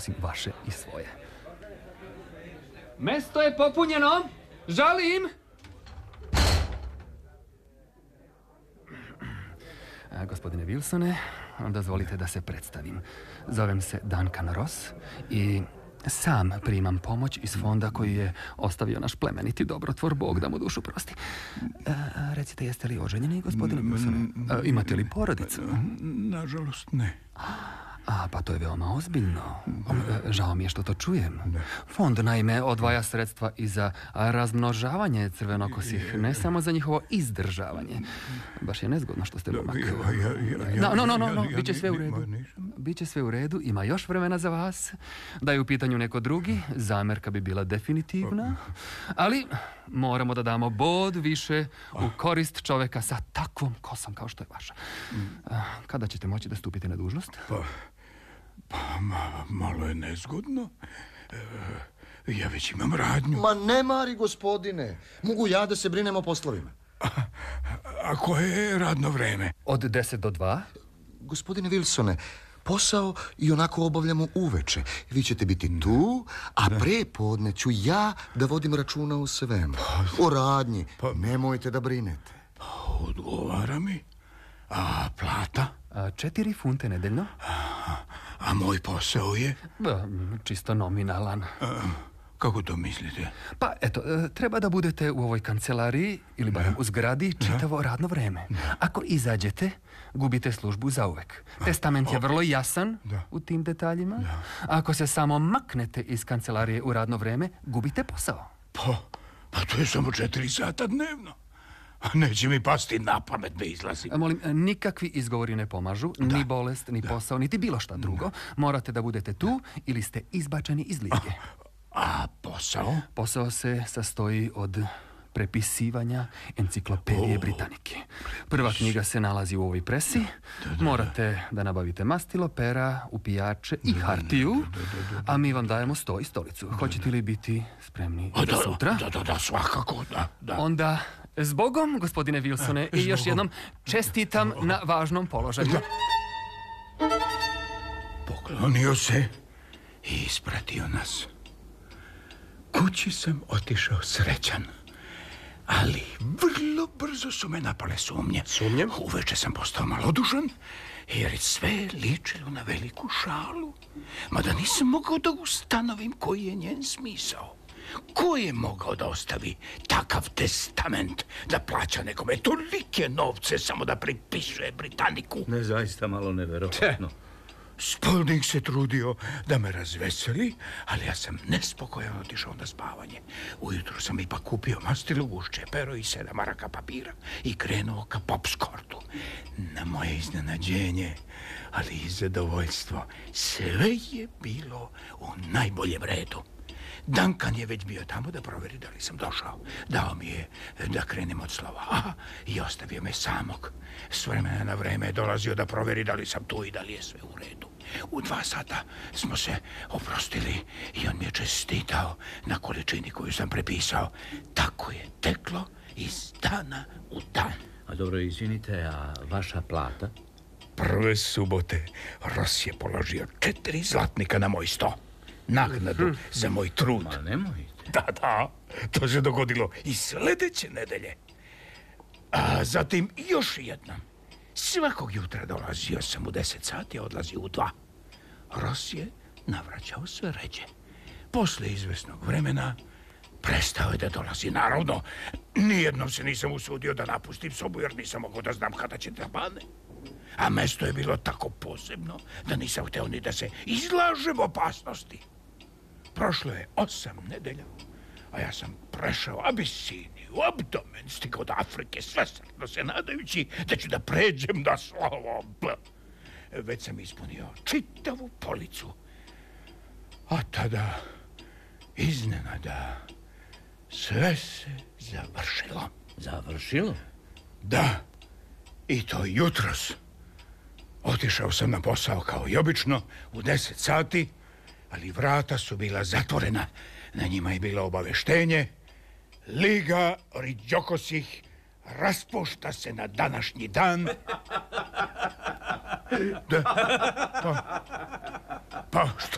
osim vaše i svoje. Mesto je popunjeno. Žalim. Gospodine Wilsone, dozvolite da se predstavim. Zovem se Duncan Ross i sam primam pomoć iz fonda koji je ostavio naš plemeniti dobrotvor, Bog da mu dušu prosti. Recite, jeste li oženjeni, gospodine Wilsone? Imate li porodicu? Nažalost, ne. Pa to je veoma ozbiljno. Žao mi je što to čujem. Fond, naime, odvaja sredstva i za razmnožavanje crvenokosih, ne samo za njihovo izdržavanje. Baš je nezgodno što ste momak. Biće sve u redu. Biće sve u redu, ima još vremena za vas. Da je u pitanju neko drugi, zamerka bi bila definitivna. Ali moramo da damo bod više u korist čoveka sa takvom kosom kao što je vaša. Kada ćete moći da stupite na dužnost? Malo je nezgodno. Ja već imam radnju. Ma ne mari, gospodine. Mogu ja da se brinem o poslovima. A koje je radno vreme? Od 10 do 2. Gospodine Wilsone, posao i onako obavljamo uveče. Vi ćete biti tu, a pre podne ću ja da vodim računa o svemu. O radnji. Nemojte da brinete. Odgovara mi. A plata? 4 funte nedeljno. A moj posao je? Čisto nominalan. Kako to mislite? Pa, eto, treba da budete u ovoj kancelariji ili barem u zgradi čitavo radno vreme. Ako izađete, gubite službu zauvek. Testament je vrlo jasan u tim detaljima. Ako se samo maknete iz kancelarije u radno vreme, gubite posao. Pa to je samo 4 sata dnevno. Neće mi pasti na pamet da izlazim. Molim, nikakvi izgovori ne pomažu, ni bolest, ni posao, niti bilo šta drugo. Morate da budete tu ili ste izbačeni iz lige. A posao? Posao se sastoji od prepisivanja enciklopedije Britanike. Prva knjiga se nalazi u ovoj presi. Morate da nabavite mastilo, pera, upijače i hartiju, a mi vam dajemo sto i stolicu. Hoćete li biti spremni za sutra? Da, svakako, da. Onda, zbogom, gospodine Wilsone, i još jednom čestitam na važnom položaju. Poklonio se i ispratio nas. Kući sam otišao srećan. Ali vrlo brzo su me napale sumnje. Sumnje? Uveče sam postao malodušan, jer je sve ličilo na veliku šalu. Mada nisam mogao da ustanovim koji je njen smisao. Ko je mogao da ostavi takav testament, da plaća nekome tolike novce samo da pripisuje Britaniku? Ne, zaista malo neverovatno. Spolnik se trudio da me razveseli, ali ja sam nespokojan otišao na spavanje. Ujutro sam ipak kupio mastilo, gušće, pero i 7 maraka papira i krenuo ka Popskortu. Na moje iznenađenje, ali i zadovoljstvo, sve je bilo u najboljem redu. Duncan je već bio tamo da proveri da li sam došao. Dao mi je da krenem od slova i ostavio me samog. S vremena na vreme je dolazio da proveri da li sam tu i da li je sve u redu. U 2 sata smo se oprostili i on mi je čestitao na količini koju sam prepisao. Tako je teklo iz dana u dan. A dobro, izvinite, a vaša plata? Prve subote Ross je položio 4 zlatnika na moj sto. Naknadu za moj trud. Ma nemojte. Da, to se dogodilo i sledeće nedelje. A zatim još jedna. Svakog jutra dolazio sam u 10 sati, a odlazio u 2. Ross je navraćao sve ređe. Posle izvesnog vremena prestao je da dolazi. Naravno, nijednom se nisam usudio da napustim sobu, jer nisam mogao da znam kada će da bane. A mesto je bilo tako posebno da nisam hteo ni da se izlažem opasnosti. Prošlo je 8 nedelja, a ja sam prešao Abisiniju, Abdomen, stigao od Afrike, svesrdno se nadajući da ću da pređem na slovo B. Već sam ispunio čitavu policu. A tada, iznenada, sve se završilo. Završilo? Da, i to jutros. Otišao sam na posao kao i obično u 10 sati, ali vrata su bila zatvorena. Na njima je bilo obaveštenje: Liga Riđokosih raspušta se na današnji dan. Da. Pa šta